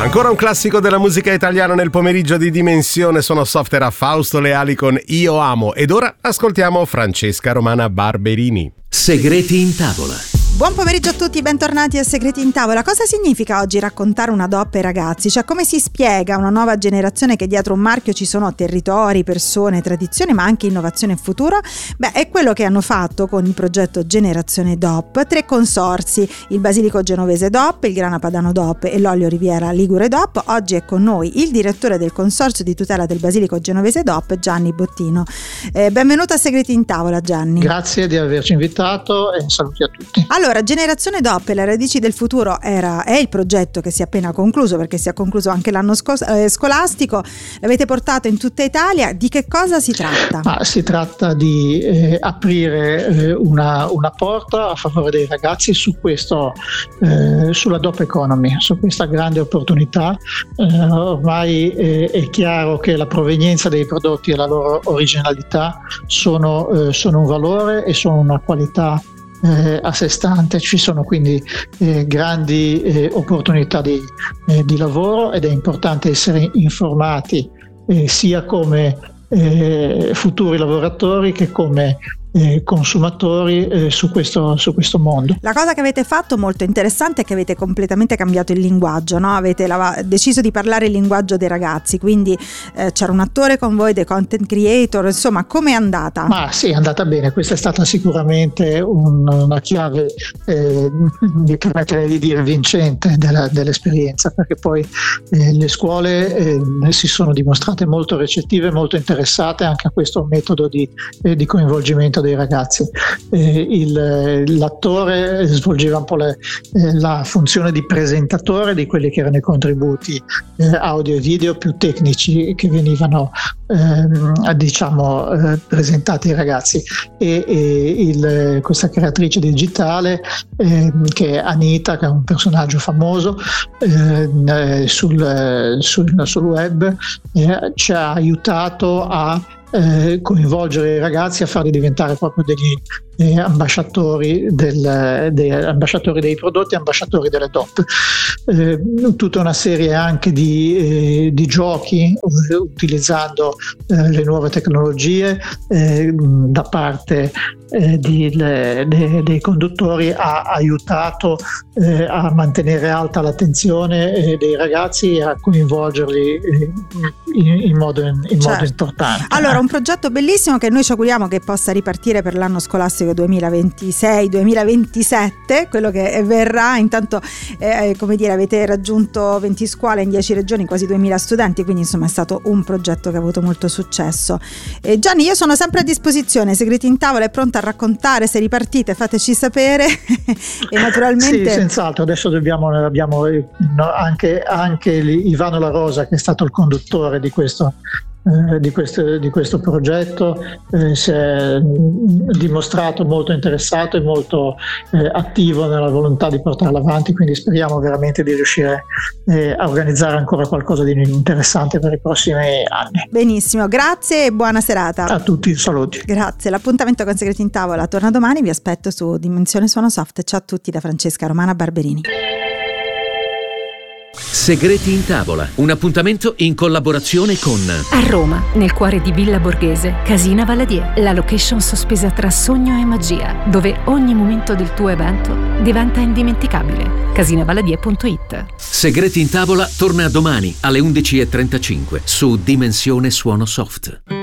Ancora un classico della musica italiana nel pomeriggio di Dimensione. Sono Soft, era Fausto Leali con Io Amo. Ed ora ascoltiamo Francesca Romana Barberini. Segreti in tavola. Buon pomeriggio a tutti, bentornati a Segreti in tavola. Cosa significa oggi raccontare una DOP ai ragazzi? Cioè, come si spiega a una nuova generazione che dietro un marchio ci sono territori, persone, tradizioni, ma anche innovazione e futuro? Beh, è quello che hanno fatto con il progetto Generazione DOP. 3 consorzi, il Basilico Genovese DOP, il Grana Padano DOP e l'Olio Riviera Ligure DOP. Oggi è con noi il direttore del Consorzio di tutela del Basilico Genovese DOP, Gianni Bottino. Benvenuto a Segreti in tavola, Gianni. Grazie di averci invitato e saluti a tutti. Allora, Generazione DOP e le radici del futuro è il progetto che si è appena concluso, perché si è concluso anche l'anno scolastico. L'avete portato in tutta Italia. Di che cosa si tratta? Si tratta di aprire una porta a favore dei ragazzi su questo, sulla DOP Economy, su questa grande opportunità. Ormai è chiaro che la provenienza dei prodotti e la loro originalità sono un valore e sono una qualità a sé stante. Ci sono quindi grandi opportunità di lavoro ed è importante essere informati sia come futuri lavoratori che come consumatori su questo mondo. La cosa che avete fatto molto interessante è che avete completamente cambiato il linguaggio, no? Avete deciso di parlare il linguaggio dei ragazzi, quindi c'era un attore con voi, dei content creator, insomma, com'è andata? Sì, è andata bene. Questa è stata sicuramente una chiave, mi permetterei di dire, vincente dell'esperienza, perché poi le scuole si sono dimostrate molto recettive, molto interessate anche a questo metodo di coinvolgimento dei ragazzi. L'attore svolgeva un po' la funzione di presentatore di quelli che erano i contributi audio e video più tecnici che venivano presentati ai ragazzi, e questa creatrice digitale che è Anita, che è un personaggio famoso sul web, ci ha aiutato a coinvolgere i ragazzi, a farli diventare proprio degli ambasciatori dei prodotti, ambasciatori delle DOP. Tutta una serie anche di giochi utilizzando le nuove tecnologie da parte dei conduttori ha aiutato a mantenere alta l'attenzione dei ragazzi e a coinvolgerli in modo importante. Allora, un progetto bellissimo che noi ci auguriamo che possa ripartire per l'anno scolastico 2026-2027, quello che verrà. Intanto avete raggiunto 20 scuole in 10 regioni, quasi 2000 studenti, quindi insomma è stato un progetto che ha avuto molto successo. Gianni, io sono sempre a disposizione, Segreti in tavola è pronta a raccontare. Se ripartite fateci sapere e naturalmente sì, senz'altro. Adesso abbiamo anche Ivano La Rosa, che è stato il conduttore di questo progetto, si è dimostrato molto interessato e molto attivo nella volontà di portarlo avanti, quindi speriamo veramente di riuscire a organizzare ancora qualcosa di interessante per i prossimi anni. Benissimo, grazie e buona serata a tutti, saluti. Grazie. L'appuntamento con Segreti in tavola torna domani, vi aspetto su Dimensione Suono Soft. Ciao a tutti da Francesca Romana Barberini. Segreti in tavola, un appuntamento in collaborazione con a Roma, nel cuore di Villa Borghese, Casina Valadier, la location sospesa tra sogno e magia, dove ogni momento del tuo evento diventa indimenticabile. Casinavaladier.it. Segreti in tavola torna domani alle 11:35 su Dimensione Suono Soft.